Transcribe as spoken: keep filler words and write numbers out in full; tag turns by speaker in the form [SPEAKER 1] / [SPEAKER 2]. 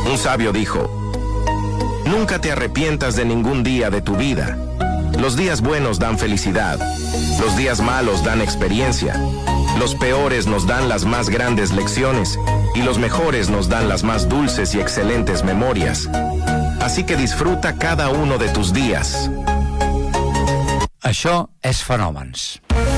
[SPEAKER 1] Un sabio dijo: nunca te arrepientas de ningún día de tu vida. Los días buenos dan felicidad, los días malos dan experiencia, los peores nos dan las más grandes lecciones y los mejores nos dan las más dulces y excelentes memorias. Así que disfruta cada uno de tus días.
[SPEAKER 2] Això és Fenòmens.